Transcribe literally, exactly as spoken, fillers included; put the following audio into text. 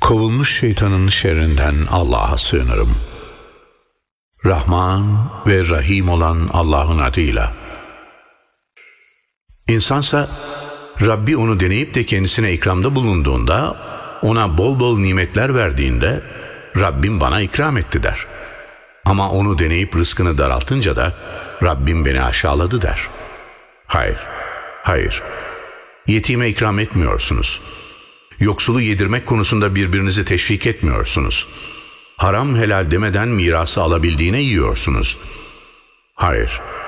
Kovulmuş şeytanın şerrinden Allah'a sığınırım. Rahman ve Rahim olan Allah'ın adıyla. İnsansa Rabbi onu deneyip de kendisine ikramda bulunduğunda, ona bol bol nimetler verdiğinde Rabbim bana ikram etti der. Ama onu deneyip rızkını daraltınca da Rabbim beni aşağıladı der. Hayır, hayır. Yetime ikram etmiyorsunuz. Yoksulu yedirmek konusunda birbirinizi teşvik etmiyorsunuz. Haram helal demeden mirası alabildiğine yiyorsunuz. Hayır,